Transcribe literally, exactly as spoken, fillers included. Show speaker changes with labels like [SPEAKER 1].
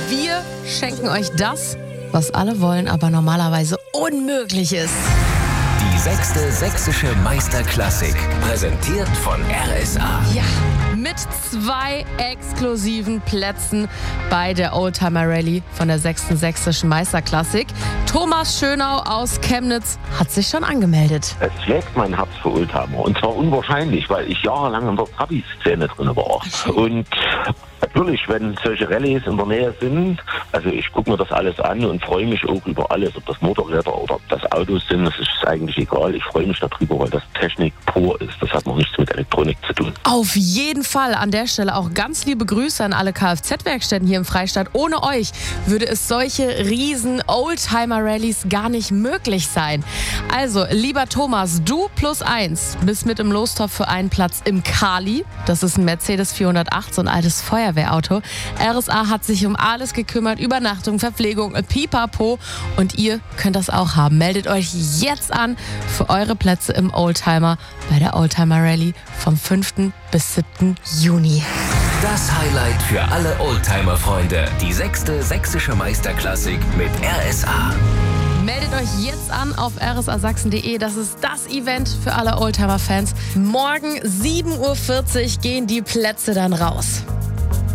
[SPEAKER 1] Wir schenken euch das, was alle wollen, aber normalerweise unmöglich ist.
[SPEAKER 2] Die sechste sächsische Meisterklassik, präsentiert von R S A.
[SPEAKER 1] Ja, mit zwei exklusiven Plätzen bei der Oldtimer Rallye von der sechsten sächsischen Meisterklassik. Thomas Schönau aus Chemnitz hat sich schon angemeldet.
[SPEAKER 3] Es schlägt mein Herz für Oldtimer. Und zwar unwahrscheinlich, weil ich jahrelang in der Trabi-Szene drin war. Und natürlich, wenn solche Rallyes in der Nähe sind, also ich gucke mir das alles an und freue mich auch über alles, ob das Motorräder oder ob das Autos sind, das ist eigentlich egal. Ich freue mich darüber, weil das Technik pur ist. Das hat noch nichts mit Elektronik zu tun.
[SPEAKER 1] Auf jeden Fall an der Stelle auch ganz liebe Grüße an alle Kfz-Werkstätten hier im Freistaat. Ohne euch würde es solche riesen Oldtimer-Rallyes gar nicht möglich sein. Also, lieber Thomas, du plus eins bist mit im Lostopf für einen Platz im Kali. Das ist ein Mercedes vierhundertacht, so ein altes Feuerwehrauto. R S A hat sich um alles gekümmert, Übernachtung, Verpflegung, Pipapo. Und ihr könnt das auch haben. Meldet euch jetzt an für eure Plätze im Oldtimer bei der Oldtimer Rallye vom fünften bis siebten Juni.
[SPEAKER 2] Das Highlight für alle Oldtimer-Freunde. Die sechste sächsische Meisterklassik mit R S A.
[SPEAKER 1] Meldet euch jetzt an auf r s a sachsen punkt d e. Das ist das Event für alle Oldtimer-Fans. Morgen sieben Uhr vierzig gehen die Plätze dann raus.